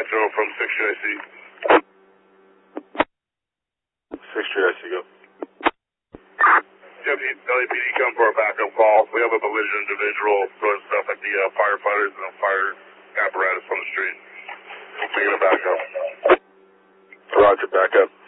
Joe from 6th Street IC. 6th Street IC, go. LAPD, come for a backup call. We have a belligerent individual throwing stuff at the firefighters and the fire apparatus on the street. We'll take it a backup. Roger, backup.